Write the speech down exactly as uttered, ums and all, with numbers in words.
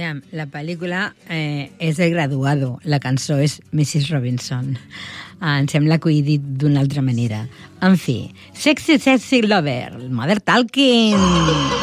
Aviam, la pel·lícula eh, és El graduado, la cançó és missus Robinson. Ah, em sembla que ho he dit d'una altra manera. En fi, Sexy Sexy Lover, Mother Talking!